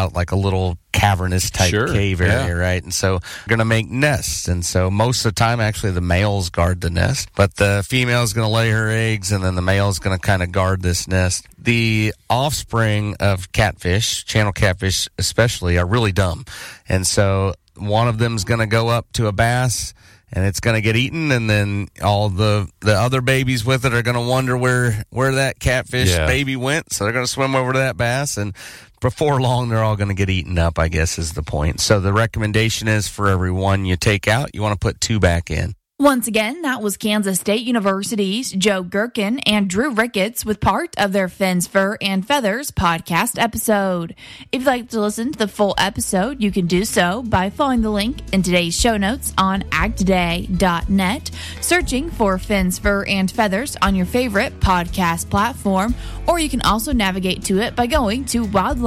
out like a little cavernous type cave area, right? And so they're going to make nests. And so most of the time, actually, the males guard the nest, but the female is going to lay her eggs, and then the male is going to kind of guard this nest. The offspring of catfish, channel catfish especially, are really dumb. And so one of them is going to go up to a bass, and it's going to get eaten, and then all the other babies with it are going to wonder where that catfish baby went. So they're going to swim over to that bass, and before long, they're all going to get eaten up, I guess is the point. So the recommendation is for every one you take out, you want to put 2 back in. Once again, that was Kansas State University's Joe Gherkin and Drew Ricketts with part of their Fins, Fur, and Feathers podcast episode. If you'd like to listen to the full episode, you can do so by following the link in today's show notes on agtoday.net, searching for Fins, Fur, and Feathers on your favorite podcast platform, or you can also navigate to it by going to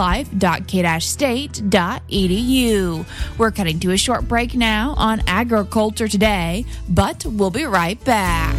wildlife.k-state.edu. We're cutting to a short break now on Agriculture Today, but we'll be right back.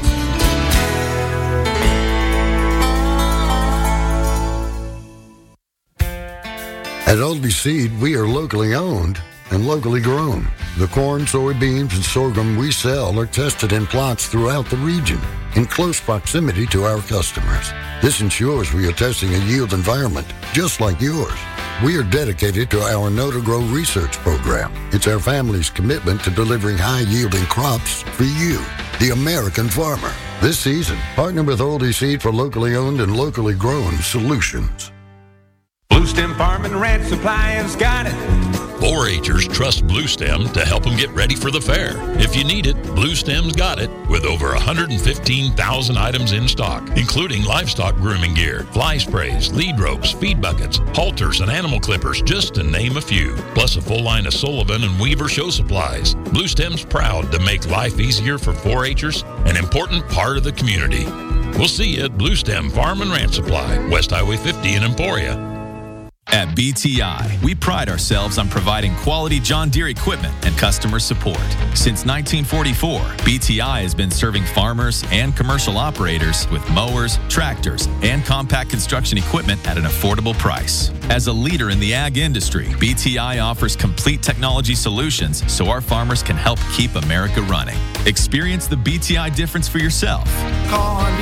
At Oldie Seed, we are locally owned and locally grown. The corn, soybeans, and sorghum we sell are tested in plots throughout the region in close proximity to our customers. This ensures we are testing a yield environment just like yours. We are dedicated to our Know to Grow research program. It's our family's commitment to delivering high-yielding crops for you, the American farmer. This season, partner with Oldie Seed for locally owned and locally grown solutions. Blue Stem Farm and Ranch Supply has got it. 4-H'ers trust Blue Stem to help them get ready for the fair. If you need it, Blue Stem's got it, with over 115,000 items in stock, including livestock grooming gear, fly sprays, lead ropes, feed buckets, halters, and animal clippers, just to name a few. Plus a full line of Sullivan and Weaver show supplies. Blue Stem's proud to make life easier for 4-H'ers, an important part of the community. We'll see you at Blue Stem Farm and Ranch Supply, West Highway 50 in Emporia. At BTI, we pride ourselves on providing quality John Deere equipment and customer support. Since 1944, BTI has been serving farmers and commercial operators with mowers, tractors, and compact construction equipment at an affordable price. As a leader in the ag industry, BTI offers complete technology solutions so our farmers can help keep America running. Experience the BTI difference for yourself. Call on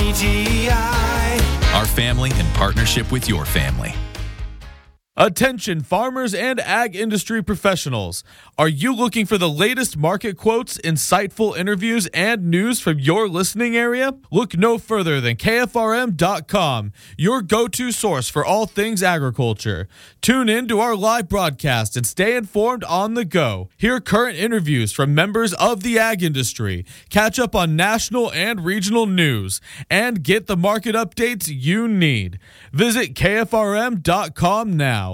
BTI. Our family in partnership with your family. Attention farmers and ag industry professionals. Are you looking for the latest market quotes, insightful interviews, and news from your listening area? Look no further than KFRM.com, your go-to source for all things agriculture. Tune in to our live broadcast and stay informed on the go. Hear current interviews from members of the ag industry, catch up on national and regional news, and get the market updates you need. Visit KFRM.com now.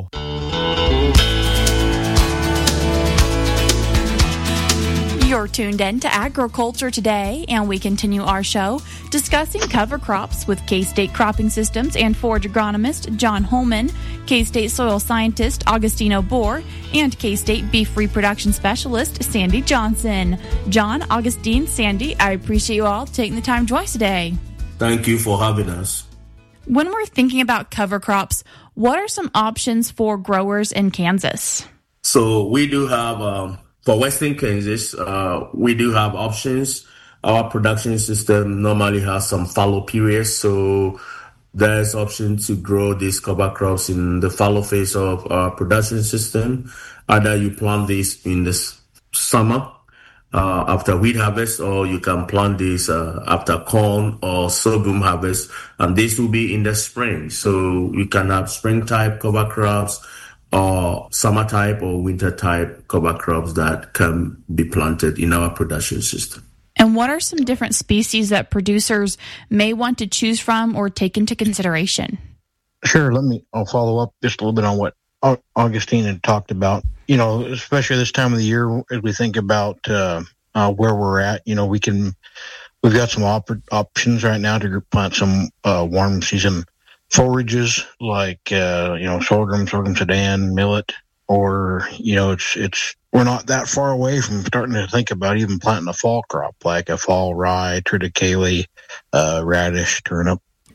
You're tuned in to Agriculture Today, and we continue our show discussing cover crops with K-State Cropping Systems and forage agronomist John Holman, K-State soil scientist Augustino Bohr, and K-State beef reproduction specialist Sandy Johnson. John, Augustine, Sandy, I appreciate you all taking the time to join us today. Thank you for having us. When we're thinking about cover crops, what are some options for growers in Kansas? So we do have, for Western Kansas, we do have options. Our production system normally has some fallow periods, so there's option to grow these cover crops in the fallow phase of our production system. Either you plant this in the summer, after wheat harvest, or you can plant this after corn or sorghum harvest, and this will be in the spring. So you can have spring type cover crops or summer type or winter type cover crops that can be planted in our production system. And what are some different species that producers may want to choose from or take into consideration? Sure, I'll follow up just a little bit on what Augustine had talked about. You know, especially this time of the year, as we think about where we're at, you know, we've got some options right now to plant some warm season forages like sorghum sudan, millet, or we're not that far away from starting to think about even planting a fall crop like a fall rye, triticale, radish, turnip.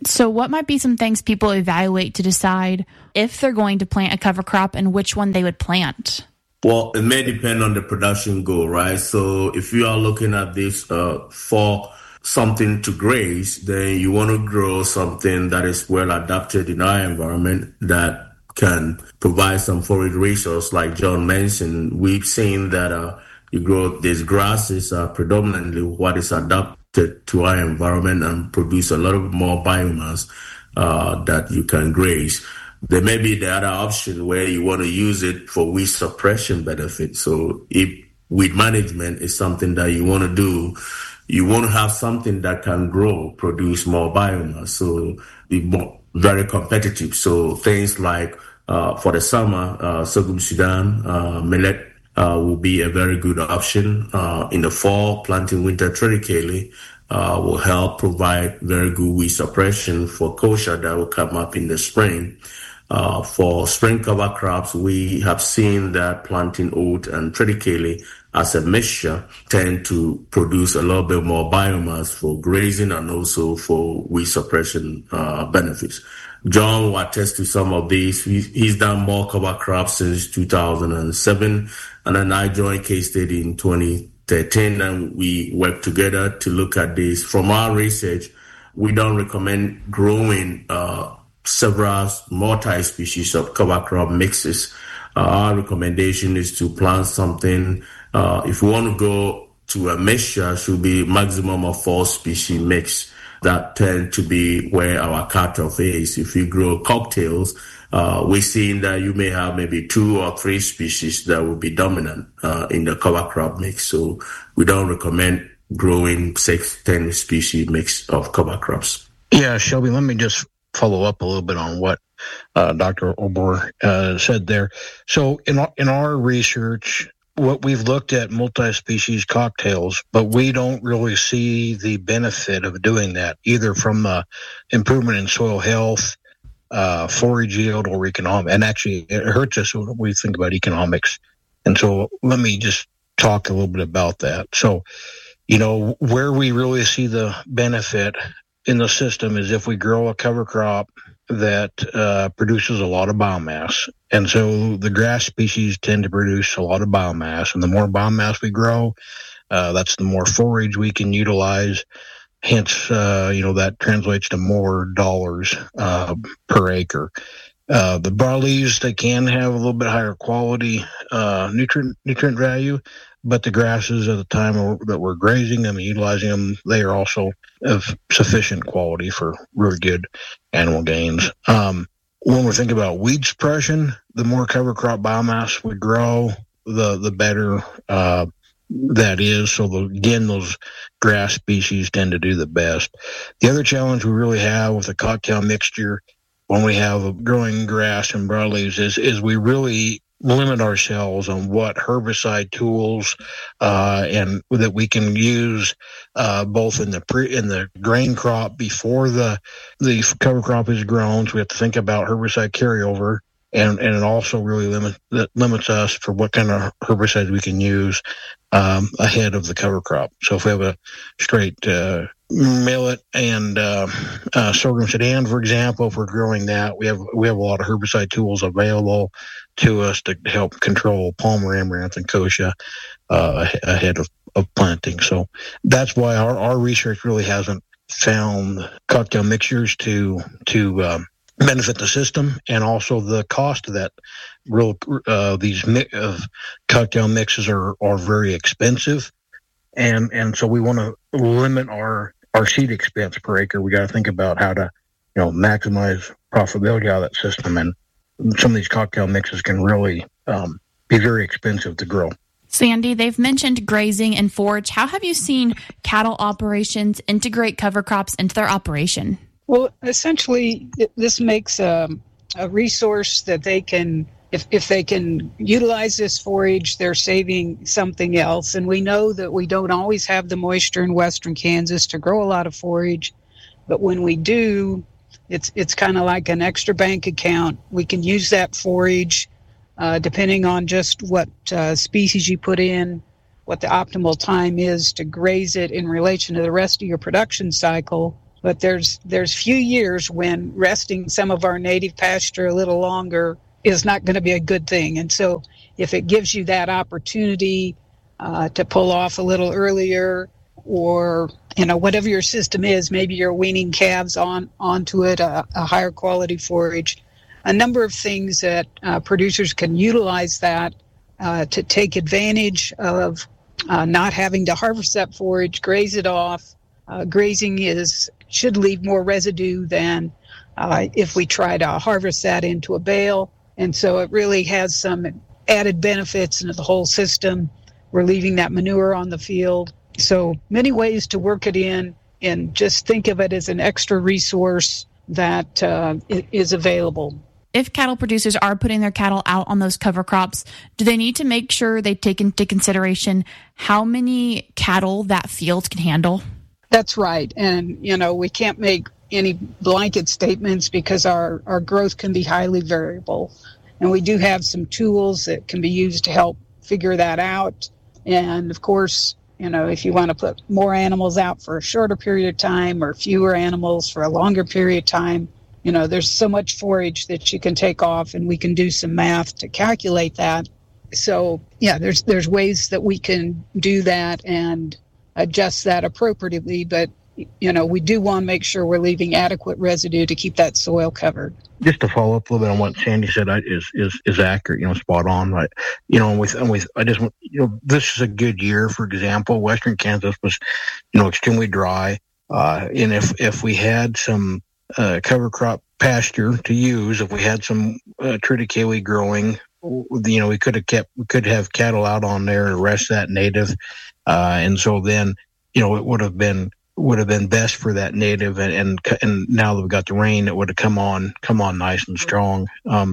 So what might be some things people evaluate to decide if they're going to plant a cover crop and which one they would plant? Well, it may depend on the production goal, right? So if you are looking at this for something to graze, then you want to grow something that is well adapted in our environment that can provide some forage resource. Like John mentioned, we've seen that you grow these grasses are predominantly what is adapted to our environment and produce a lot of more biomass that you can graze. There may be the other option where you want to use it for weed suppression benefit. So if weed management is something that you want to do, you want to have something that can grow, produce more biomass, so be more, very competitive. So things like for the summer, sorghum Sudan, millet will be a very good option. In the fall, planting winter triticale will help provide very good weed suppression for kochia that will come up in the spring. For spring cover crops, we have seen that planting oat and triticale as a mixture tend to produce a little bit more biomass for grazing and also for weed suppression benefits. John will attest to some of these. He's done more cover crops since 2007, and then I joined K-State in 2013, and we worked together to look at this. From our research, we don't recommend growing several multi-species of cover crop mixes. Our recommendation is to plant something. If you want to go to a mixture, it should be maximum of 4 species mix. That tend to be where our cutoff is. If you grow cocktails, we're seeing that you may have maybe 2 or 3 species that will be dominant in the cover crop mix. So we don't recommend growing 6-10 species mix of cover crops. Yeah, Shelby, let me just follow up a little bit on what Dr. Obor said there. So in our research, what we've looked at multi-species cocktails, but we don't really see the benefit of doing that, either from the improvement in soil health, forage yield, or economic. And actually, it hurts us when we think about economics. And so let me just talk a little bit about that. So, where we really see the benefit in the system is if we grow a cover crop that produces a lot of biomass. And so the grass species tend to produce a lot of biomass. And the more biomass we grow, that's the more forage we can utilize. Hence, that translates to more dollars per acre. The broadleaves, they can have a little bit higher quality nutrient value, but the grasses at the time that we're grazing them and utilizing them, they are also of sufficient quality for really good animal gains. When we're thinking about weed suppression, the more cover crop biomass we grow, the better that is. So again, those grass species tend to do the best. The other challenge we really have with a cocktail mixture when we have growing grass and broadleaves is we really limit ourselves on what herbicide tools and that we can use both in the grain crop before the cover crop is grown. So we have to think about herbicide carryover, and it also really limits us for what kind of herbicides we can use ahead of the cover crop. So if we have a straight millet and sorghum Sudan, for example, if we're growing that, we have a lot of herbicide tools available to us to help control palmer amaranth and kochia ahead of planting. So that's why our research really hasn't found cocktail mixtures to benefit the system, and also the cost of that. These cocktail mixes are very expensive, and so we want to limit our seed expense per acre. We got to think about how to maximize profitability out of that system, and some of these cocktail mixes can really be very expensive to grow. Sandy, they've mentioned grazing and forage. How have you seen cattle operations integrate cover crops into their operation? Well, essentially, this makes a resource that they can, if they can utilize this forage, they're saving something else. And we know that we don't always have the moisture in western Kansas to grow a lot of forage, but when we do, it's kind of like an extra bank account. We can use that forage depending on just what species you put in, what the optimal time is to graze it in relation to the rest of your production cycle. But there's few years when resting some of our native pasture a little longer is not going to be a good thing. And so if it gives you that opportunity to pull off a little earlier, or whatever your system is, maybe you're weaning calves onto it, a higher quality forage, a number of things that producers can utilize that to take advantage of not having to harvest that forage, graze it off. Grazing should leave more residue than if we try to harvest that into a bale. And so it really has some added benefits into the whole system. We're leaving that manure on the field. So many ways to work it in, and just think of it as an extra resource that is available. If cattle producers are putting their cattle out on those cover crops, do they need to make sure they take into consideration how many cattle that field can handle? That's right. And, we can't make any blanket statements because our growth can be highly variable. And we do have some tools that can be used to help figure that out. And, of course, if you want to put more animals out for a shorter period of time or fewer animals for a longer period of time, there's so much forage that you can take off, and we can do some math to calculate that. So, yeah, there's ways that we can do that and adjust that appropriately. But, we do want to make sure we're leaving adequate residue to keep that soil covered. Just to follow up a little bit on what Sandy said is accurate, spot on. Right? This is a good year. For example, Western Kansas was, extremely dry. And if we had some cover crop pasture to use, if we had some triticale growing, we could have cattle out on there to rest that native. And so then, it would have been best for that native, and now that we've got the rain, it would have come on nice and strong.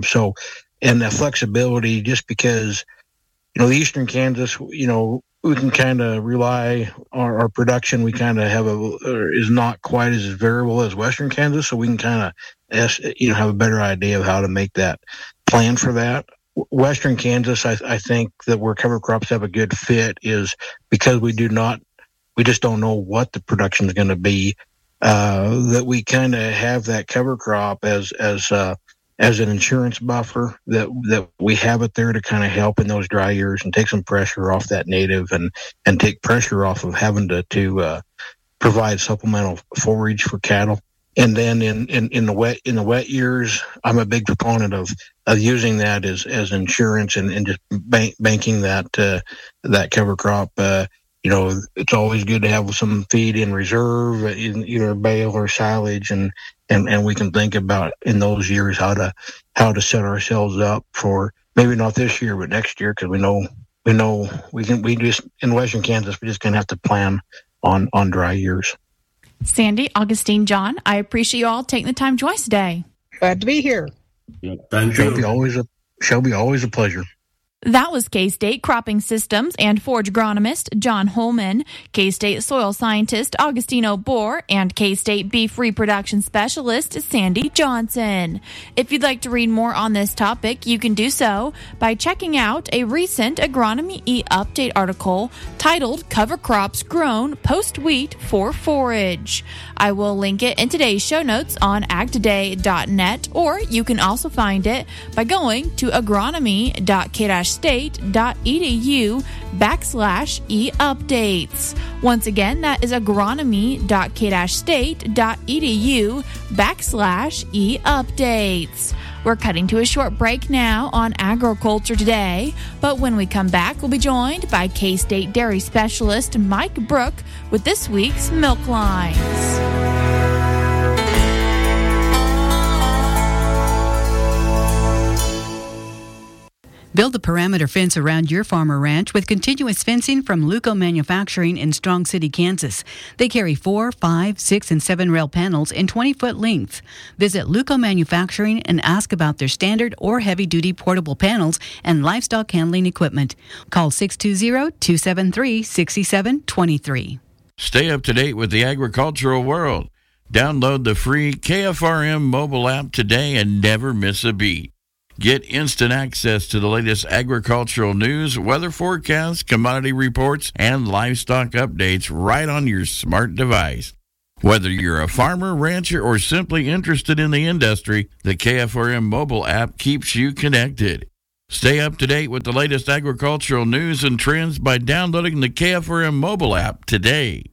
And the flexibility, just because, the Eastern Kansas, we can kind of rely our production. We kind of have is not quite as variable as Western Kansas, so we can kind of have a better idea of how to make that plan for that. Western Kansas, I think that where cover crops have a good fit is because we just don't know what the production is going to be. That we kind of have that cover crop as an insurance buffer, that we have it there to kind of help in those dry years and take some pressure off that native and take pressure off of having to provide supplemental forage for cattle. And then in the wet years, I'm a big proponent of using that as insurance and just banking that cover crop. It's always good to have some feed in reserve, in either bale or silage, and we can think about in those years how to set ourselves up for maybe not this year but next year, because we know we just in Western Kansas we're just gonna have to plan on dry years. Sandy, Augustine, John, I appreciate you all taking the time to join us today. Glad to be here. Thank you. Shall be always a pleasure. That was K-State Cropping Systems and Forage Agronomist John Holman, K-State Soil Scientist Augustino Bohr, and K-State Beef Reproduction Specialist Sandy Johnson. If you'd like to read more on this topic, you can do so by checking out a recent Agronomy E-Update article titled Cover Crops Grown Post-Wheat for Forage. I will link it in today's show notes on agtoday.net, or you can also find it by going to agronomy.k-state.edu/e-updates. Once again, that is agronomy.k-state.edu/e-updates. We're cutting to a short break now on Agriculture Today, but when we come back, we'll be joined by K-State Dairy Specialist Mike Brook with this week's Milk Lines. Build a perimeter fence around your farm or ranch with continuous fencing from Luco Manufacturing in Strong City, Kansas. They carry 4, 5, 6, and 7 rail panels in 20-foot length. Visit Luco Manufacturing and ask about their standard or heavy-duty portable panels and livestock handling equipment. Call 620-273-6723. Stay up to date with the agricultural world. Download the free KFRM mobile app today and never miss a beat. Get instant access to the latest agricultural news, weather forecasts, commodity reports, and livestock updates right on your smart device. Whether you're a farmer, rancher, or simply interested in the industry, the KFRM mobile app keeps you connected. Stay up to date with the latest agricultural news and trends by downloading the KFRM mobile app today.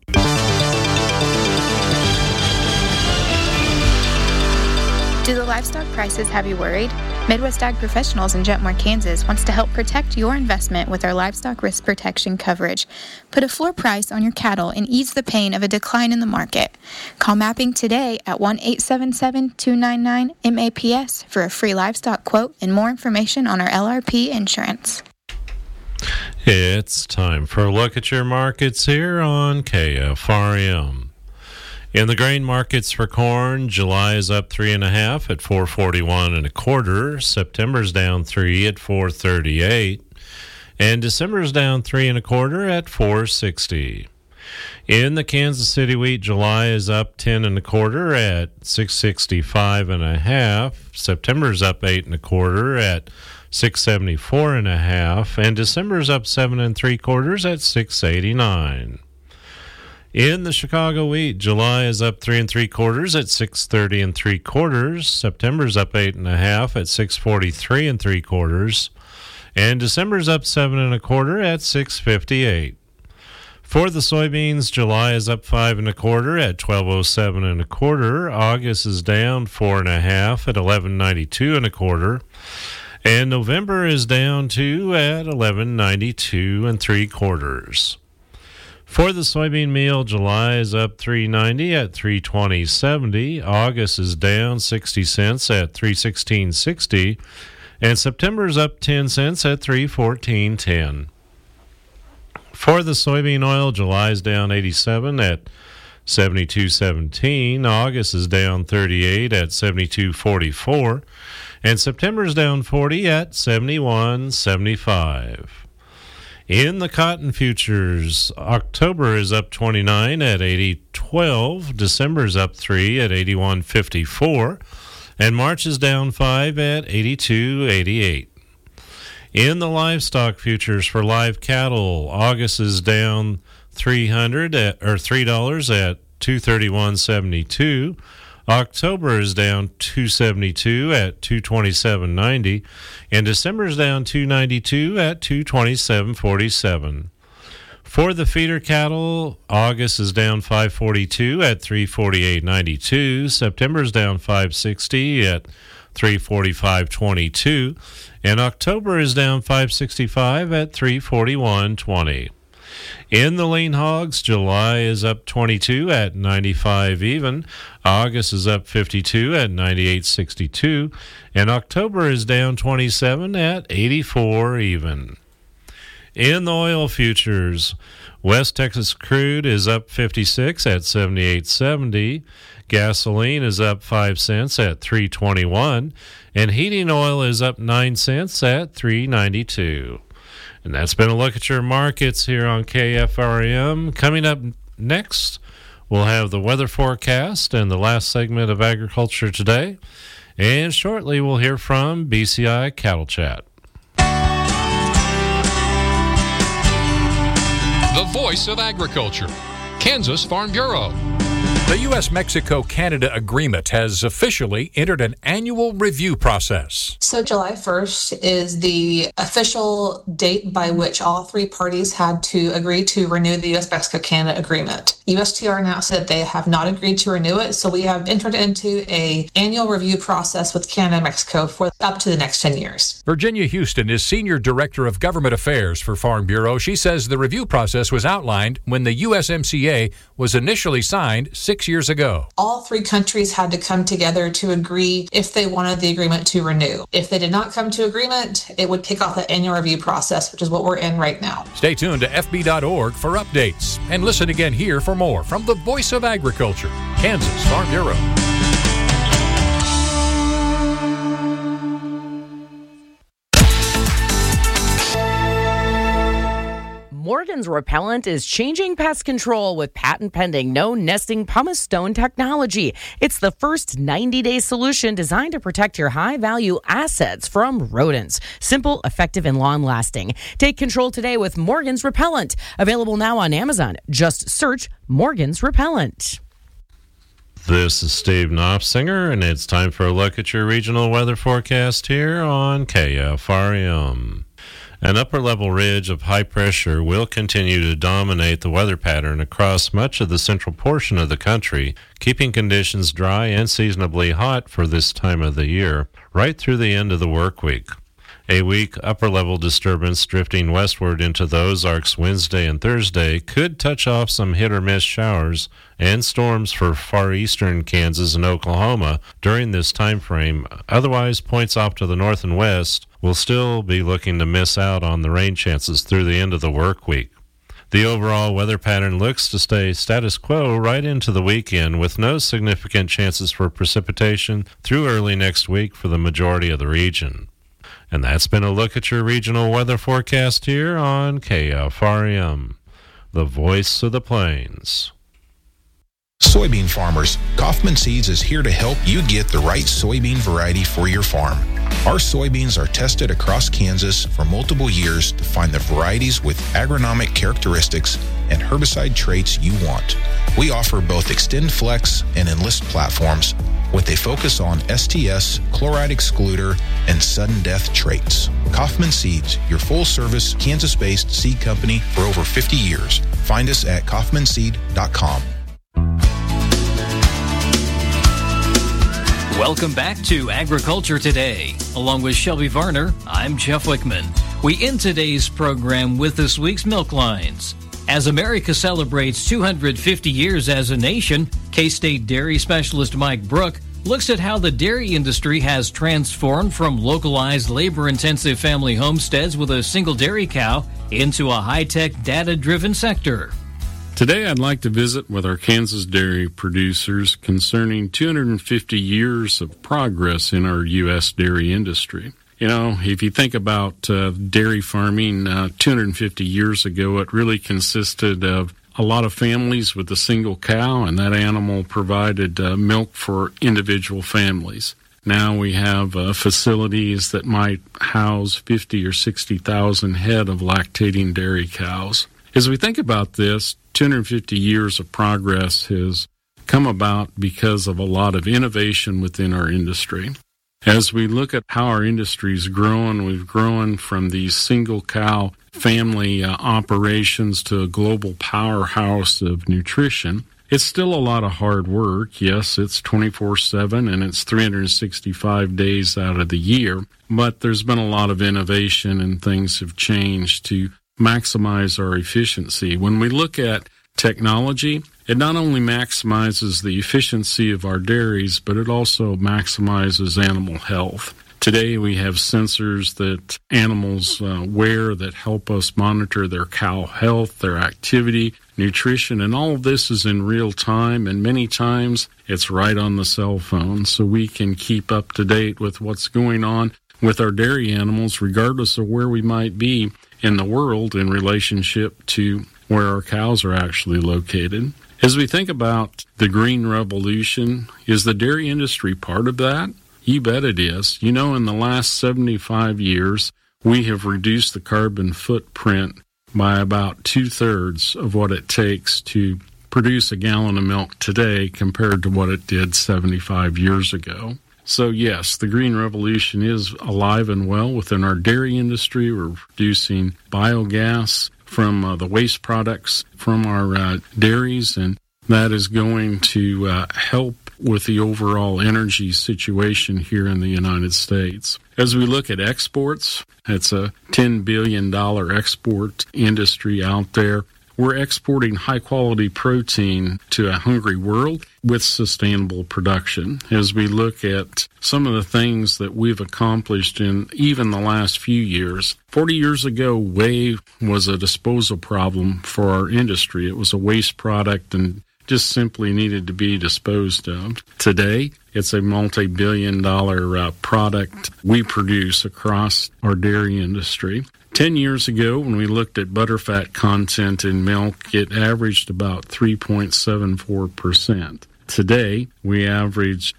Do the livestock prices have you worried? Midwest Ag Professionals in Jetmore, Kansas wants to help protect your investment with our livestock risk protection coverage. Put a floor price on your cattle and ease the pain of a decline in the market. Call Mapping today at 1-877-299-MAPS for a free livestock quote and more information on our LRP insurance. It's time for a look at your markets here on KFRM. In the grain markets for corn, July is up 3.5 at $4.41 1/4. September's down 3 at $4.38, and December's down 3 1/4 at $4.60. In the Kansas City wheat, July is up 10 1/4 at $6.65 1/2. September's up 8 1/4 at $6.74 1/2, and December's up 7 3/4 at $6.89. In the Chicago wheat, July is up 3 3/4 at $6.30 3/4. September's up 8 1/2 at $6.43 3/4, and December's up 7 1/4 at $6.58. For the soybeans, July is up 5 1/4 at $12.07 1/4. August is down 4 1/2 at $11.92 1/4, and November is down 2 at $11.92 3/4. For the soybean meal, July is up $3.90 at $3.20.70. August is down 60 cents at $3.16.60, and September is up 10 cents at $3.14.10. For the soybean oil, July is down 87 at $72.17. August is down 38 at $72.44, and September is down 40 at $71.75. In the cotton futures, October is up 29 at 80.12, December is up 3 at 81.54, and March is down 5 at 82.88. In the livestock futures for live cattle, August is down $3 at $231.72. October is down $272 at $227.90, and December is down $292 at $227.47. For the feeder cattle, August is down $542 at $348.92. September is down $560 at $345.22, and October is down $565 at $341.20. In the lean hogs, July is up 22 at 95 even. August is up 52 at 98.62, and October is down 27 at 84 even. In the oil futures, West Texas crude is up 56 at 78.70. Gasoline is up 5 cents at $3.21, and heating oil is up 9 cents at $3.92. And that's been a look at your markets here on KFRM. Coming up next, we'll have the weather forecast and the last segment of Agriculture Today. And shortly, we'll hear from BCI Cattle Chat. The voice of agriculture, Kansas Farm Bureau. The U.S.-Mexico-Canada agreement has officially entered an annual review process. So July 1st is the official date by which all three parties had to agree to renew the U.S.-Mexico-Canada agreement. USTR announced that they have not agreed to renew it, so we have entered into an annual review process with Canada and Mexico for up to the next 10 years. Virginia Houston is Senior Director of Government Affairs for Farm Bureau. She says the review process was outlined when the USMCA was initially signed 6 years ago. All three countries had to come together to agree if they wanted the agreement to renew. If they did not come to agreement, it would kick off the annual review process, which is what we're in right now. Stay tuned to FB.org for updates and listen again here for more from the Voice of Agriculture, Kansas Farm Bureau. Morgan's Repellent is changing pest control with patent-pending no-nesting pumice stone technology. It's the first 90-day solution designed to protect your high-value assets from rodents. Simple, effective, and long-lasting. Take control today with Morgan's Repellent. Available now on Amazon. Just search Morgan's Repellent. This is Steve Knopfsinger, and it's time for a look at your regional weather forecast here on KFRM. An upper-level ridge of high pressure will continue to dominate the weather pattern across much of the central portion of the country, keeping conditions dry and seasonably hot for this time of the year, right through the end of the work week. A weak upper-level disturbance drifting westward into the Ozarks Wednesday and Thursday could touch off some hit-or-miss showers and storms for far eastern Kansas and Oklahoma during this time frame. Otherwise, points off to the north and west will still be looking to miss out on the rain chances through the end of the work week. The overall weather pattern looks to stay status quo right into the weekend, with no significant chances for precipitation through early next week for the majority of the region. And that's been a look at your regional weather forecast here on KFRM, the voice of the plains. Soybean farmers, Kaufman Seeds is here to help you get the right soybean variety for your farm. Our soybeans are tested across Kansas for multiple years to find the varieties with agronomic characteristics and herbicide traits you want. We offer both XtendFlex and Enlist platforms with a focus on STS, chloride excluder, and sudden death traits. Kaufman Seeds, your full-service Kansas-based seed company for over 50 years. Find us at kaufmanseed.com. Welcome back to Agriculture Today. Along with Shelby Varner, I'm Jeff Wickman. We end today's program with this week's Milk Lines. As America celebrates 250 years as a nation, K-State dairy specialist Mike Brook looks at how the dairy industry has transformed from localized, labor-intensive family homesteads with a single dairy cow into a high-tech, data-driven sector. Today, I'd like to visit with our Kansas dairy producers concerning 250 years of progress in our U.S. dairy industry. You know, if you think about dairy farming 250 years ago, it really consisted of a lot of families with a single cow, and that animal provided milk for individual families. Now we have facilities that might house 50 or 60,000 head of lactating dairy cows. As we think about this, 250 years of progress has come about because of a lot of innovation within our industry. As we look at how our industry's grown, we've grown from these single cow family operations to a global powerhouse of nutrition. It's still a lot of hard work. Yes, it's 24/7 and it's 365 days out of the year, but there's been a lot of innovation and things have changed to maximize our efficiency. When we look at technology, it not only maximizes the efficiency of our dairies, but it also maximizes animal health. Today we have sensors that animals wear that help us monitor their cow health, their activity, nutrition, and all of this is in real time, and many times it's right on the cell phone, so we can keep up to date with what's going on with our dairy animals regardless of where we might be in the world in relationship to where our cows are actually located. As we think about the green revolution, is the dairy industry part of that? You bet it is. You know, in the last 75 years, we have reduced the carbon footprint by about 2/3 of what it takes to produce a gallon of milk today compared to what it did 75 years ago. So yes, the green revolution is alive and well within our dairy industry. We're producing biogas from the waste products from our dairies, and that is going to help with the overall energy situation here in the United States. As we look at exports, it's a $10 billion export industry out there. We're exporting high-quality protein to a hungry world with sustainable production. As we look at some of the things that we've accomplished in even the last few years, 40 years ago, whey was a disposal problem for our industry. It was a waste product and just simply needed to be disposed of. Today, it's a multi-billion-dollar product we produce across our dairy industry. 10 years ago, when we looked at butterfat content in milk, it averaged about 3.74%. Today, we average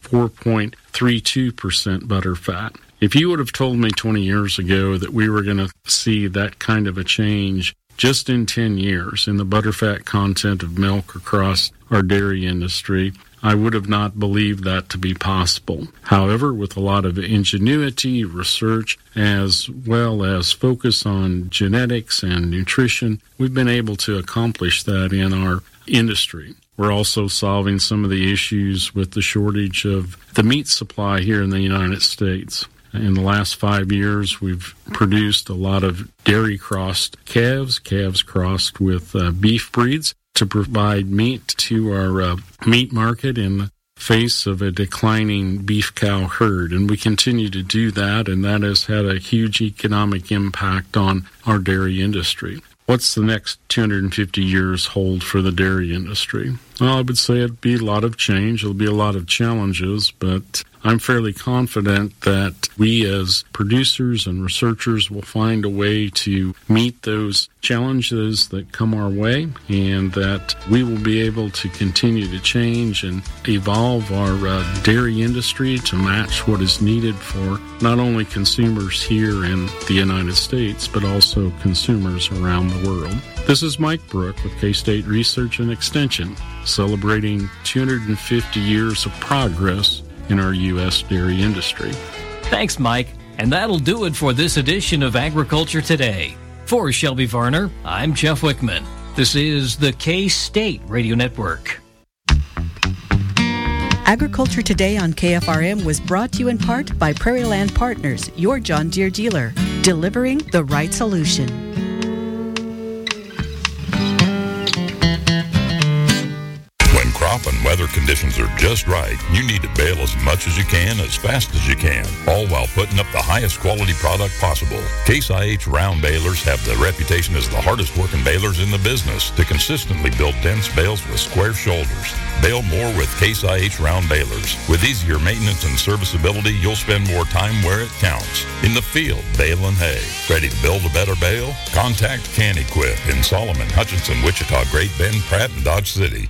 4.32% butterfat. If you would have told me 20 years ago that we were going to see that kind of a change just in 10 years in the butterfat content of milk across our dairy industry, I would have not believed that to be possible. However, with a lot of ingenuity, research, as well as focus on genetics and nutrition, we've been able to accomplish that in our industry. We're also solving some of the issues with the shortage of the meat supply here in the United States. In the last 5 years, we've produced a lot of dairy-crossed calves crossed with beef breeds to provide meat to our meat market in the face of a declining beef cow herd. And we continue to do that, and that has had a huge economic impact on our dairy industry. What's the next 250 years hold for the dairy industry? Well, I would say it'd be a lot of change. There'll be a lot of challenges, but I'm fairly confident that we as producers and researchers will find a way to meet those challenges that come our way, and that we will be able to continue to change and evolve our dairy industry to match what is needed for not only consumers here in the United States, but also consumers around the world. This is Mike Brook with K-State Research and Extension, celebrating 250 years of progress in our U.S. dairy industry. Thanks, Mike. And that'll do it for this edition of Agriculture Today. For Shelby Varner, I'm Jeff Wickman. This is the K-State Radio Network. Agriculture Today on KFRM was brought to you in part by Prairie Land Partners, your John Deere dealer, delivering the right solution. When crop and weather conditions are just right, you need to bale as much as you can, as fast as you can, all while putting up the highest quality product possible. Case IH round balers have the reputation as the hardest working balers in the business to consistently build dense bales with square shoulders. Bale more with Case IH round balers. With easier maintenance and serviceability, you'll spend more time where it counts. In the field, baling hay. Ready to build a better bale? Contact Can Equip in Solomon, Hutchinson, Wichita, Great Bend, Pratt, and Dodge City.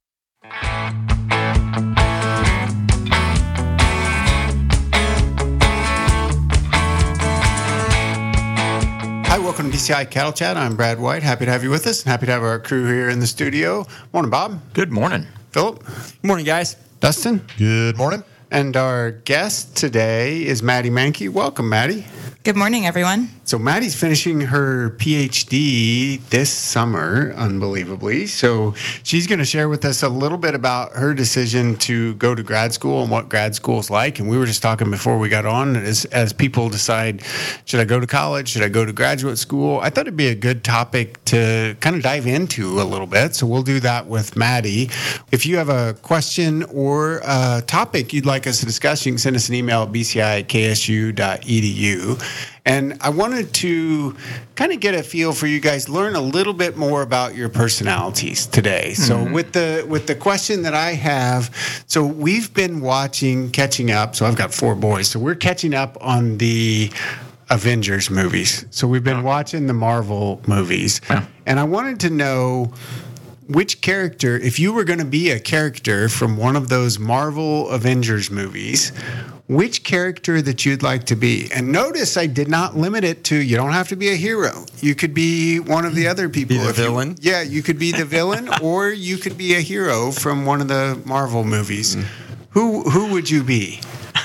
Hi, welcome to BCI Cattle Chat. I'm Brad White. Happy to have you with us and happy to have our crew here in the studio. Morning, Bob. Good morning. Philip. Good morning, guys. Dustin. Good morning. And our guest today is Maddie Mankey. Welcome, Maddie. Good morning, everyone. So Maddie's finishing her PhD this summer, unbelievably. So she's going to share with us a little bit about her decision to go to grad school and what grad school is like. And we were just talking before we got on, as people decide, should I go to college? Should I go to graduate school? I thought it'd be a good topic to kind of dive into a little bit. So we'll do that with Maddie. If you have a question or a topic you'd like us to discuss, you can send us an email at bci@ksu.edu. And I wanted to kind of get a feel for you guys, learn a little bit more about your personalities today. So with the question that I have, so we've been catching up. So I've got 4 boys. So we're catching up on the Avengers movies. So we've been watching the Marvel movies. And I wanted to know which character, if you were going to be a character from one of those Marvel Avengers movies, which character that you'd like to be. And notice I did not limit it to, you don't have to be a hero. You could be one of the other people. Be the villain? You could be the villain, or you could be a hero from one of the Marvel movies. Who would you be?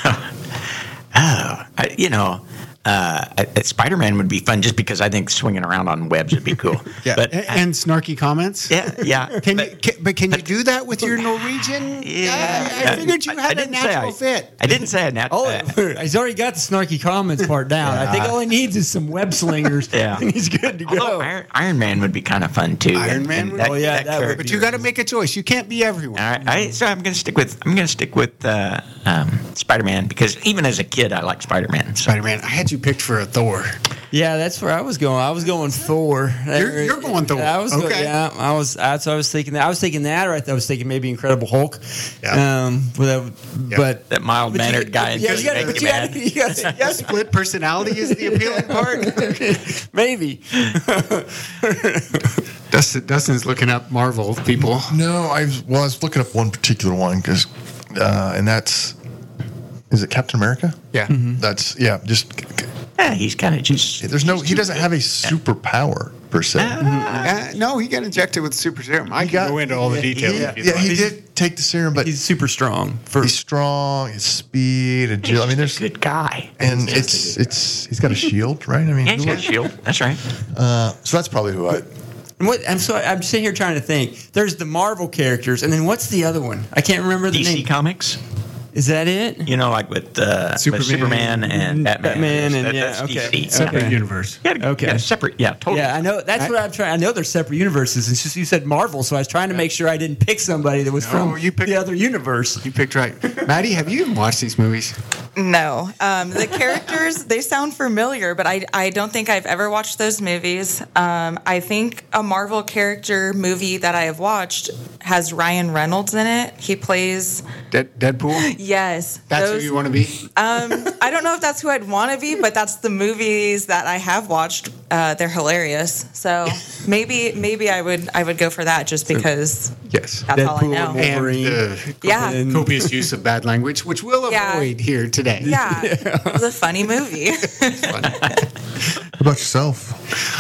Spider-Man would be fun just because I think swinging around on webs would be cool. But and snarky comments. Yeah. Can you do that with your Norwegian? I figured you had a natural fit. I didn't say a natural. He's already got the snarky comments part down. I think all he needs is some web slingers. And he's good to go. Iron Man would be kind of fun too. Iron Man. But you got to make a choice. You can't be everyone. All right. So I'm going to stick with Spider-Man, because even as a kid I liked Spider-Man. Spider-Man. I had you picked for a Thor. Yeah, that's where I was going. I was going Thor. You're going Thor. That's what I was thinking. I was thinking that, or I was thinking maybe Incredible Hulk. But that mild-mannered guy. You got split personality is the appealing part. Maybe. Dustin's looking up Marvel people. No, I was looking up one particular one because, and that's. Is it Captain America? Yeah. That's just. Yeah, he's kind of just. He doesn't have a superpower. per se. No, he got injected with super serum. I can go into all the details. He did take the serum, but he's super strong. He's strong. His speed, agility. I mean, there's a good guy, and he's got a shield, right? I mean, he's got a shield. That's right. So that's probably who I. I'm sitting here trying to think. There's the Marvel characters, and then what's the other one? I can't remember the name. DC Comics. Is that it? You know, like with Superman and Batman. That's okay. DC. Separate universe. Okay. Separate. Yeah, totally. Yeah, I know. That's what I'm trying. I know they're separate universes. It's just you said Marvel, so I was trying to make sure I didn't pick somebody that was from the other universe. You picked right. Maddie, have you even watched these movies? No. The characters, they sound familiar, but I don't think I've ever watched those movies. I think a Marvel character movie that I have watched has Ryan Reynolds in it. He plays Deadpool? Yes. That's who you want to be? I don't know if that's who I'd want to be, but that's the movies that I have watched. They're hilarious. So maybe I would go for that just because yes, that's all I know. And copious use of bad language, which we'll avoid here today. Yeah. It was a funny movie. What about yourself?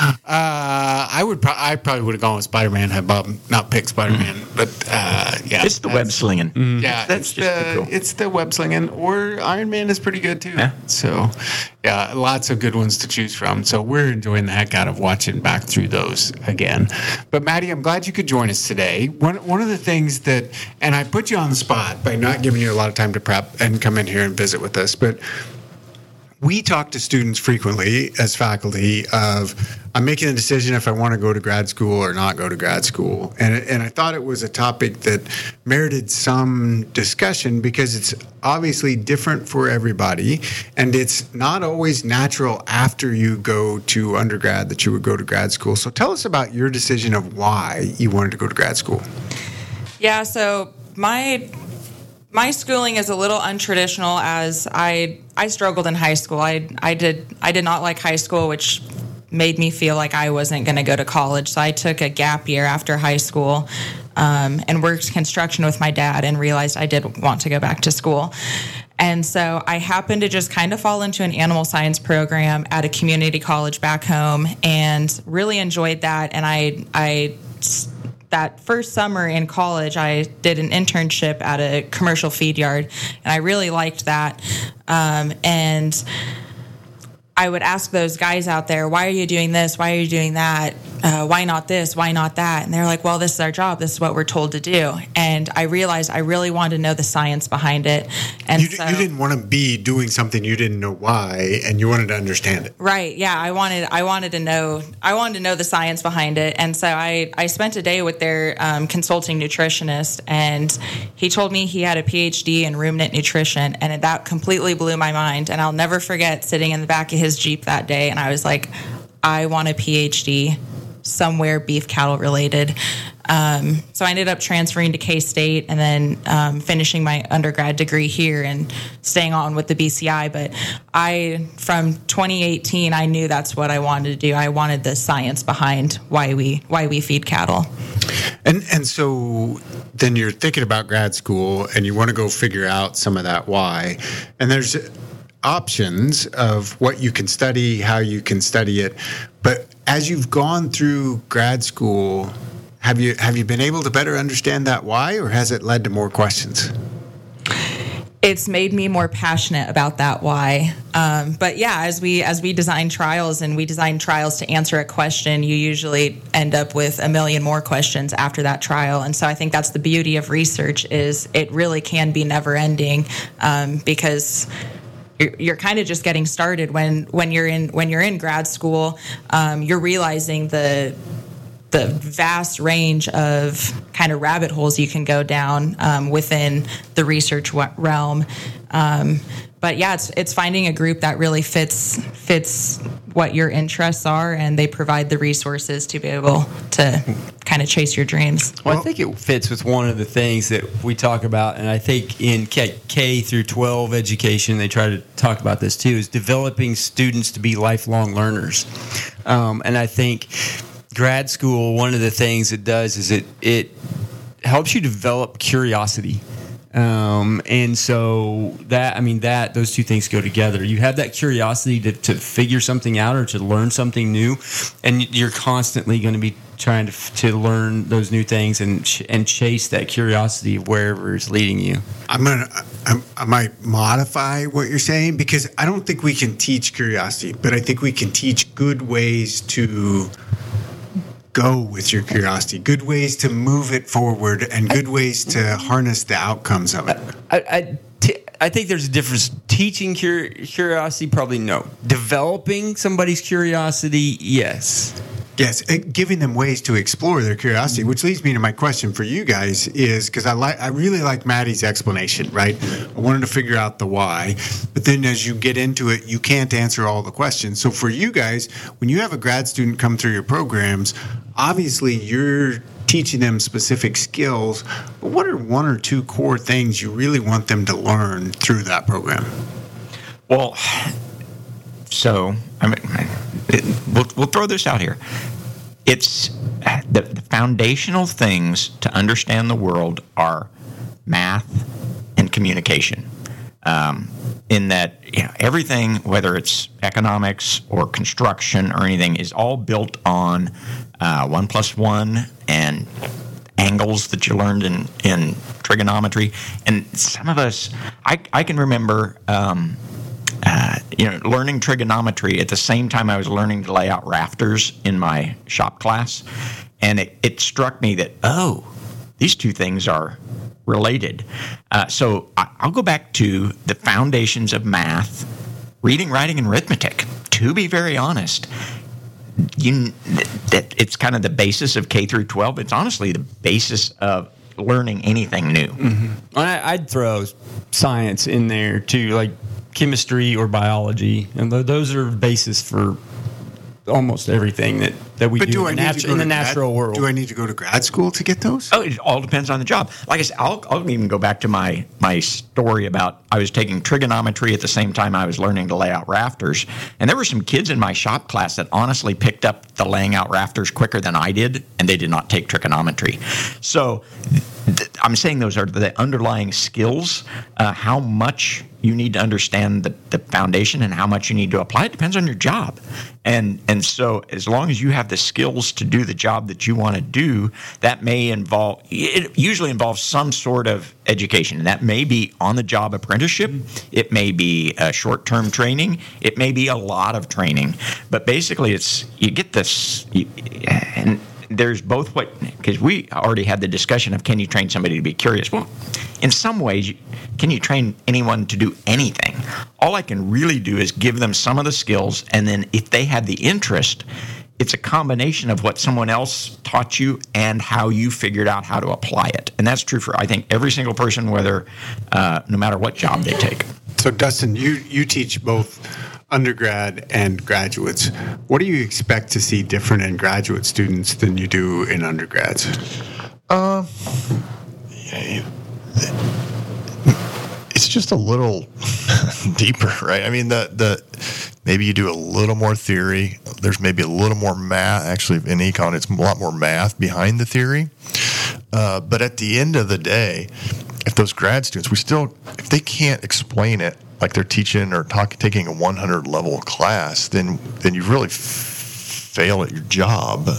I probably would have gone with Spider-Man had Bob not picked Spider-Man, but yeah, it's the web slinging. Yeah, it's the web slinging, or Iron Man is pretty good too. Yeah. So yeah, lots of good ones to choose from. So we're enjoying the heck out of watching back through those again. But Maddie, I'm glad you could join us today. One of the things that, and I put you on the spot by not giving you a lot of time to prep and come in here and visit with us, but we talk to students frequently as faculty of, I'm making a decision if I want to go to grad school or not go to grad school. And I thought it was a topic that merited some discussion because it's obviously different for everybody. And it's not always natural after you go to undergrad that you would go to grad school. So tell us about your decision of why you wanted to go to grad school. Yeah, so my schooling is a little untraditional as I struggled in high school. I did not like high school, which made me feel like I wasn't going to go to college. So I took a gap year after high school and worked construction with my dad and realized I did want to go back to school. And so I happened to just kind of fall into an animal science program at a community college back home and really enjoyed that. And I that first summer in college, I did an internship at a commercial feed yard, and I really liked that. And I would ask those guys out there, why are you doing this? Why are you doing that? Why not this? Why not that? And they're like, well, this is our job. This is what we're told to do. And I realized I really wanted to know the science behind it. And you didn't want to be doing something you didn't know why, and you wanted to understand it. Right. Yeah. I wanted to know the science behind it. And so I spent a day with their consulting nutritionist, and he told me he had a PhD in ruminant nutrition, and that completely blew my mind. And I'll never forget sitting in the back of his Jeep that day, and I was like, I want a PhD somewhere beef cattle related. So I ended up transferring to K-State and then finishing my undergrad degree here and staying on with the BCI. But from 2018, I knew that's what I wanted to do. I wanted the science behind why we feed cattle. And so then you're thinking about grad school and you want to go figure out some of that why. And there's options of what you can study, how you can study it. But as you've gone through grad school, have you been able to better understand that why, or has it led to more questions? It's made me more passionate about that why. But yeah, as we design trials and we design trials to answer a question, you usually end up with a million more questions after that trial. And so I think that's the beauty of research, is it really can be never ending, because you're kind of just getting started when you're in grad school. You're realizing the vast range of kind of rabbit holes you can go down within the research realm. But yeah, it's finding a group that really fits what your interests are, and they provide the resources to be able to kind of chase your dreams. Well, I think it fits with one of the things that we talk about, and I think in K through 12 education, they try to talk about this too, is developing students to be lifelong learners. And I think grad school, one of the things it does is it helps you develop curiosity. And so those two things go together. You have that curiosity to figure something out or to learn something new, and you're constantly going to be trying to learn those new things and chase that curiosity of wherever it's leading you. I might modify what you're saying, because I don't think we can teach curiosity, but I think we can teach good ways to go with your curiosity, good ways to move it forward, and good ways to harness the outcomes of it. I think there's a difference. Teaching curiosity, probably no. Developing somebody's curiosity, yes. Yes, giving them ways to explore their curiosity, which leads me to my question for you guys is, because I really like Maddie's explanation, right? I wanted to figure out the why, but then as you get into it, you can't answer all the questions. So for you guys, when you have a grad student come through your programs, obviously you're teaching them specific skills, but what are one or two core things you really want them to learn through that program? Well, so we'll throw this out here. It's the foundational things to understand the world are math and communication. In that, everything, whether it's economics or construction or anything, is all built on 1 + 1 and angles that you learned in trigonometry. And some of us, I can remember learning trigonometry at the same time I was learning to lay out rafters in my shop class. And it struck me that, these two things are related. So I'll go back to the foundations of math, reading, writing, and arithmetic. To be very honest, it's kind of the basis of K through 12. It's honestly the basis of learning anything new. Mm-hmm. I'd throw science in there too, like chemistry or biology, and those are basis for almost everything that we do in the natural world. Do I need to go to grad school to get those? Oh, it all depends on the job. Like I said, I'll even go back to my story about I was taking trigonometry at the same time I was learning to lay out rafters. And there were some kids in my shop class that honestly picked up the laying out rafters quicker than I did, and they did not take trigonometry. So I'm saying those are the underlying skills. How much you need to understand the foundation and how much you need to apply it depends on your job. And so as long as you have the skills to do the job that you want to do, that may involve, it usually involves some sort of education. And that may be on-the-job apprenticeship. It may be short-term training. It may be a lot of training. But basically, you get this, and there's both because we already had the discussion of, can you train somebody to be curious? Well, in some ways, can you train anyone to do anything? All I can really do is give them some of the skills, and then if they have the interest, it's a combination of what someone else taught you and how you figured out how to apply it. And that's true for, I think, every single person, whether no matter what job they take. So, Dustin, you teach both undergrad and graduates. What do you expect to see different in graduate students than you do in undergrads? It's just a little deeper, right? I mean, the maybe you do a little more theory. There's maybe a little more math. Actually, in econ, it's a lot more math behind the theory. But at the end of the day, if those grad students, if they can't explain it like they're teaching or taking a 100 level class, then you really fail at your job.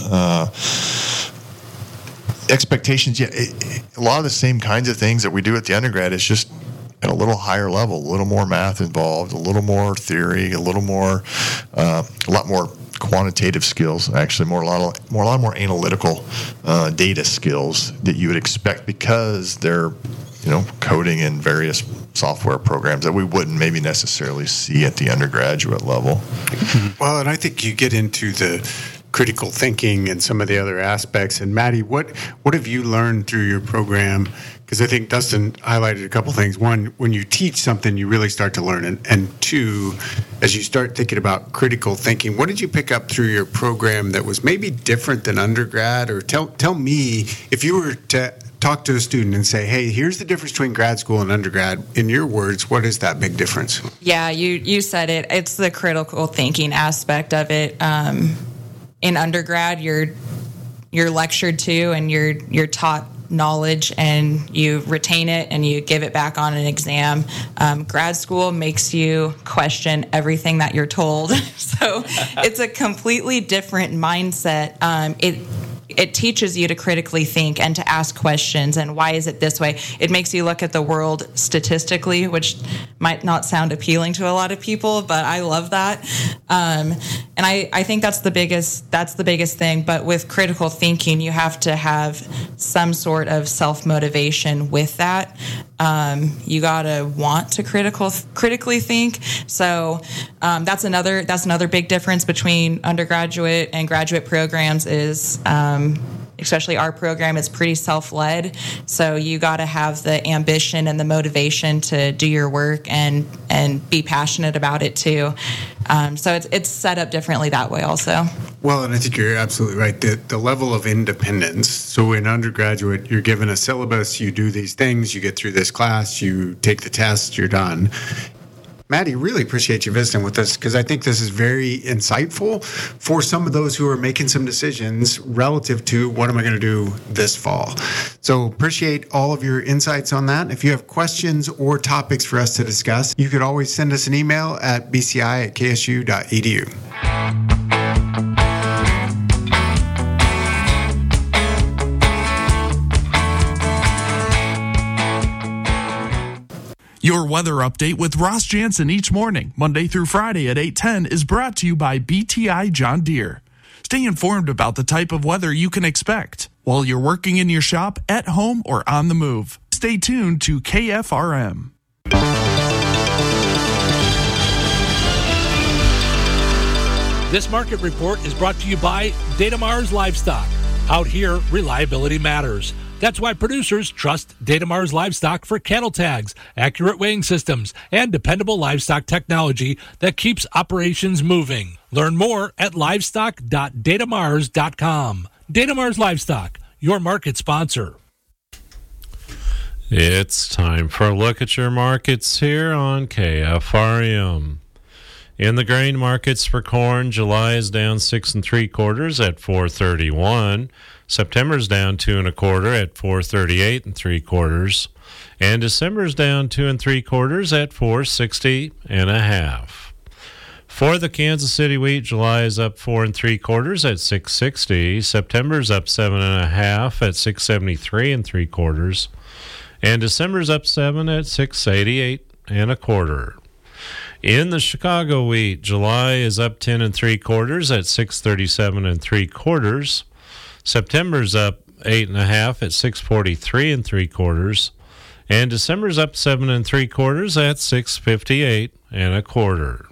Expectations, a lot of the same kinds of things that we do at the undergrad is just at a little higher level, a little more math involved, a little more theory, a lot more quantitative skills, actually, a lot more analytical data skills that you would expect, because they're coding in various software programs that we wouldn't maybe necessarily see at the undergraduate level. Well, and I think you get into the critical thinking and some of the other aspects. And Maddie, what have you learned through your program? Because I think Dustin highlighted a couple things. One, when you teach something, you really start to learn. And two, as you start thinking about critical thinking, what did you pick up through your program that was maybe different than undergrad? Or tell me, if you were to talk to a student and say, hey, here's the difference between grad school and undergrad, in your words, what is that big difference? Yeah, you said it. It's the critical thinking aspect of it. In undergrad, you're lectured to and you're taught knowledge and you retain it and you give it back on an exam. Grad school makes you question everything that you're told. So it's a completely different mindset. It teaches you to critically think and to ask questions and why is it this way? It makes you look at the world statistically, which might not sound appealing to a lot of people, but I love that. And I think that's the biggest thing. But with critical thinking, you have to have some sort of self-motivation with that. You gotta want to critically think. So that's another big difference between undergraduate and graduate programs is especially our program is pretty self-led. So you got to have the ambition and the motivation to do your work and be passionate about it too. So it's set up differently that way also. Well, and I think you're absolutely right. The level of independence. So in undergraduate, you're given a syllabus, you do these things, you get through this class, you take the test, you're done. Maddie, really appreciate you visiting with us because I think this is very insightful for some of those who are making some decisions relative to what am I going to do this fall. So appreciate all of your insights on that. If you have questions or topics for us to discuss, you could always send us an email at bci@ksu.edu. Your weather update with Ross Jansen each morning, Monday through Friday at 8:10, is brought to you by BTI John Deere. Stay informed about the type of weather you can expect while you're working in your shop, at home, or on the move. Stay tuned to KFRM. This market report is brought to you by Datamars Livestock. Out here, reliability matters. That's why producers trust Datamars Livestock for cattle tags, accurate weighing systems, and dependable livestock technology that keeps operations moving. Learn more at livestock.datamars.com. Datamars Livestock, your market sponsor. It's time for a look at your markets here on KFRM. In the grain markets for corn, July is down 6 3/4 at 431. September's down 2 1/4 at 438 3/4, and December's down 2 3/4 at 460 1/2. For the Kansas City wheat, July is up 4 3/4 at 660. September's up 7 1/2 at 673 3/4, and December's up 7 at 688 1/4. In the Chicago wheat, July is up 10 3/4 at 637 3/4. September's up 8 1/2 at 643 3/4, and December's up 7 3/4 at 658 1/4.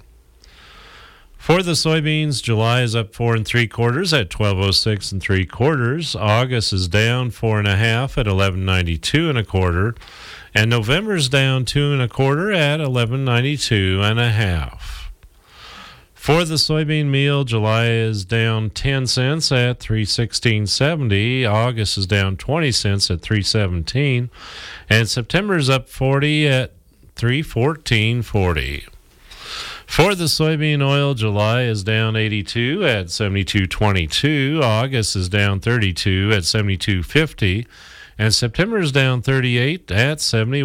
For the soybeans, July is up 4 3/4 at 1206 3/4. August is down 4 1/2 at 1192 1/4, and November's down 2 1/4 at 1192 1/2. For the soybean meal, July is down 10 cents at 316.70. August is down 20 cents at 317, and September is up 40 at 314.40. For the soybean oil, July is down 82 at 72.22. August is down 32 at 72.50, and September is down 38 at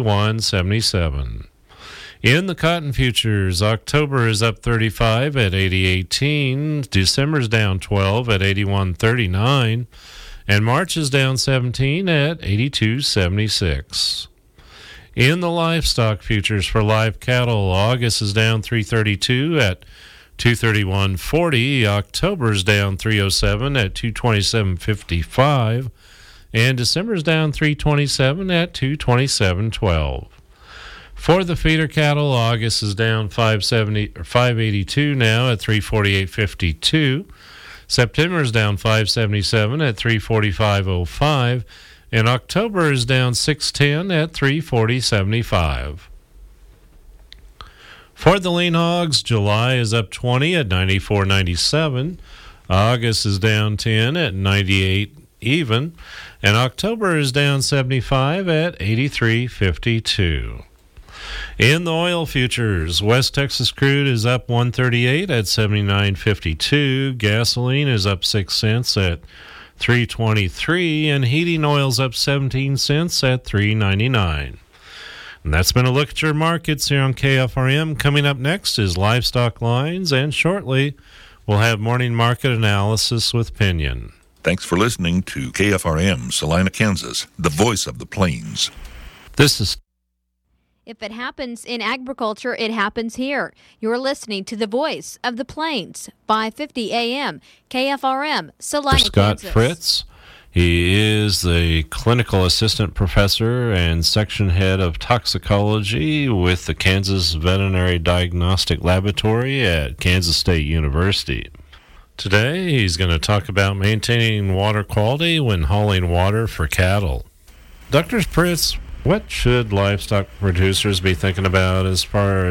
71.77. In the cotton futures, October is up 35 at 80.18, December's down 12 at 81.39, and March is down 17 at 82.76. In the livestock futures for live cattle, August is down 332 at 231.40, October's down 307 at 227.55, and December's down 327 at 227.12. For the feeder cattle, August is down 582 now at 348.52. September is down 577 at 345.05, and October is down 610 at 340.75. For the lean hogs, July is up 20 at 94.97. August is down 10 at 98 even, and October is down 75 at 83.52. In the oil futures, West Texas crude is up 138 at 79.52. Gasoline is up 6 cents at $3.23, and heating oil's up 17 cents at $3.99. And that's been a look at your markets here on KFRM. Coming up next is Livestock Lines, and shortly we'll have morning market analysis with Pinion. Thanks for listening to KFRM, Salina, Kansas, the voice of the plains. This is... If it happens in agriculture, it happens here. You're listening to the voice of the plains, 550 AM, KFRM, Salina, Scott Kansas. Fritz. He is the clinical assistant professor and section head of toxicology with the Kansas Veterinary Diagnostic Laboratory at Kansas State University. Today, he's going to talk about maintaining water quality when hauling water for cattle. Dr. Fritz, what should livestock producers be thinking about as far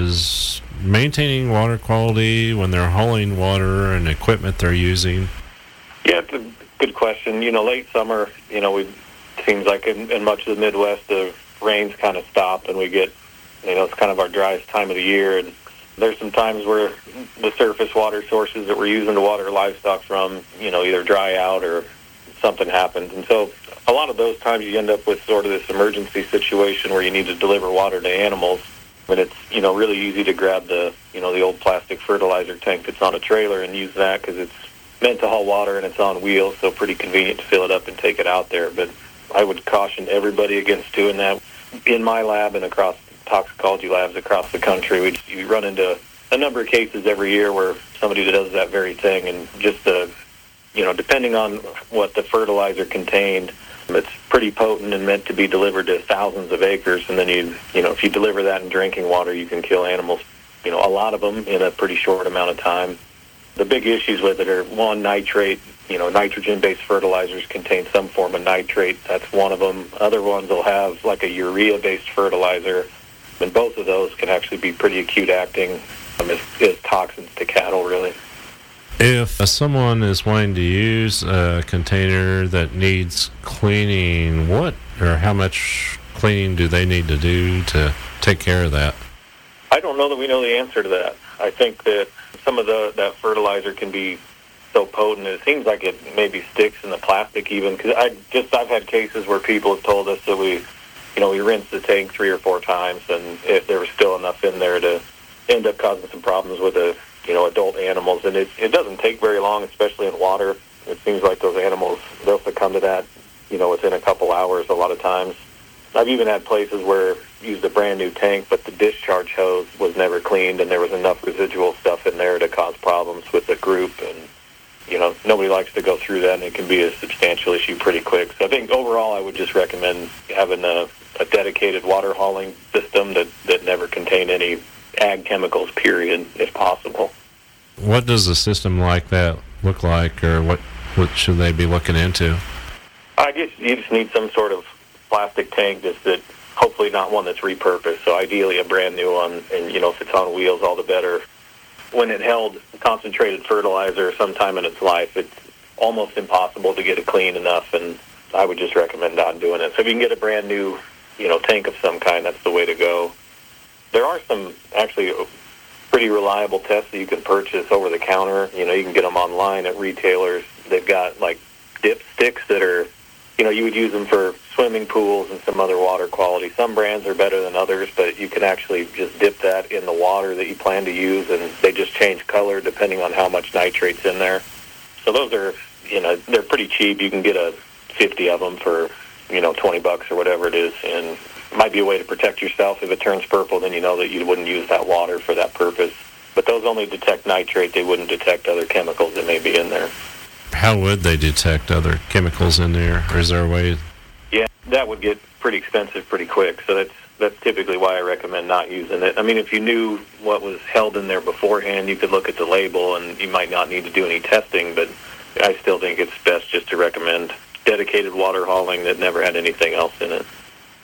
as maintaining water quality when they're hauling water and equipment they're using? Yeah, it's a good question. Late summer, it seems like in much of the Midwest, the rains kind of stop and we get, it's kind of our driest time of the year. And there's some times where the surface water sources that we're using to water livestock from, either dry out or something happens. And so a lot of those times you end up with sort of this emergency situation where you need to deliver water to animals. And it's, really easy to grab the old plastic fertilizer tank that's on a trailer and use that because it's meant to haul water and it's on wheels, so pretty convenient to fill it up and take it out there. But I would caution everybody against doing that. In my lab and across toxicology labs across the country, you run into a number of cases every year where somebody does that very thing, and just depending on what the fertilizer contained, it's pretty potent and meant to be delivered to thousands of acres. And then if you deliver that in drinking water, you can kill animals, a lot of them in a pretty short amount of time. The big issues with it are, one, nitrate. Nitrogen-based fertilizers contain some form of nitrate. That's one of them. Other ones will have like a urea-based fertilizer, and both of those can actually be pretty acute acting as toxins to cattle, really. If someone is wanting to use a container that needs cleaning, what or how much cleaning do they need to do to take care of that? I don't know that we know the answer to that. I think that some of that fertilizer can be so potent, it seems like it maybe sticks in the plastic even. Because I've had cases where people have told us that we rinsed the tank 3 or 4 times, and if there was still enough in there to end up causing some problems with adult animals. And it doesn't take very long, especially in water. It seems like those animals, they'll succumb to that, within a couple hours a lot of times. I've even had places where used a brand new tank, but the discharge hose was never cleaned, and there was enough residual stuff in there to cause problems with the group. And nobody likes to go through that, and it can be a substantial issue pretty quick. So I think overall, I would just recommend having a dedicated water hauling system that never contained any ag chemicals, period, if possible. What does a system like that look like, or what should they be looking into? I guess you just need some sort of plastic tank that hopefully not one that's repurposed, so ideally a brand new one, and if it's on wheels, all the better. When it held concentrated fertilizer sometime in its life, it's almost impossible to get it clean enough, and I would just recommend not doing it. So if you can get a brand new tank of some kind, that's the way to go. There are some actually pretty reliable tests that you can purchase over the counter. You can get them online at retailers. They've got like dip sticks that are, you would use them for swimming pools and some other water quality. Some brands are better than others, but you can actually just dip that in the water that you plan to use, and they just change color depending on how much nitrate's in there. So those are, they're pretty cheap. You can get 50 of them for, $20 or whatever it is, and it might be a way to protect yourself. If it turns purple, then you know that you wouldn't use that water for that purpose. But those only detect nitrate. They wouldn't detect other chemicals that may be in there. How would they detect other chemicals in there, or is there a way? Yeah, that would get pretty expensive pretty quick, so that's typically why I recommend not using it. I mean, if you knew what was held in there beforehand, you could look at the label, and you might not need to do any testing, but I still think it's best just to recommend dedicated water hauling that never had anything else in it.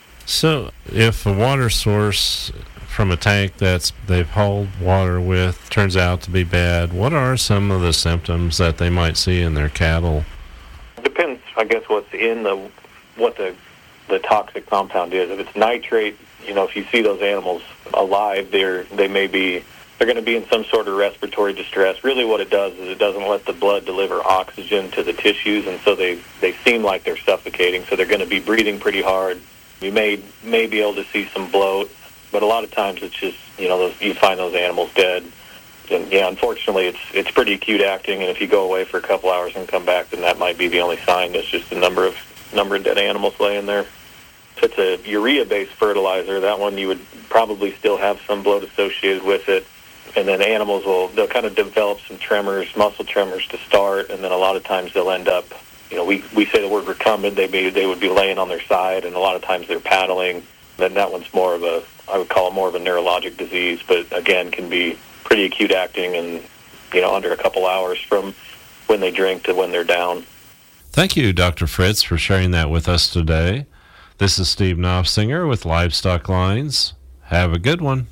So if a water source from a tank that they've hauled water with turns out to be bad, what are some of the symptoms that they might see in their cattle? Depends, I guess, what's in what the toxic compound is. If it's nitrate, if you see those animals alive, they may be they're going to be in some sort of respiratory distress. Really what it does is it doesn't let the blood deliver oxygen to the tissues, and so they seem like they're suffocating, so they're going to be breathing pretty hard. You may be able to see some bloat, but a lot of times it's just, you find those animals dead. And yeah, unfortunately, it's pretty acute acting, and if you go away for a couple hours and come back, then that might be the only sign. It's just the number of dead animals laying there. If it's a urea-based fertilizer, that one you would probably still have some bloat associated with it. And then animals they'll kind of develop some tremors, muscle tremors to start, and then a lot of times they'll end up, we say the word recumbent, they would be laying on their side, and a lot of times they're paddling. Then that one's I would call it more of a neurologic disease, but again can be pretty acute acting and, under a couple hours from when they drink to when they're down. Thank you, Dr. Fritz, for sharing that with us today. This is Steve Knopfsinger with Livestock Lines. Have a good one.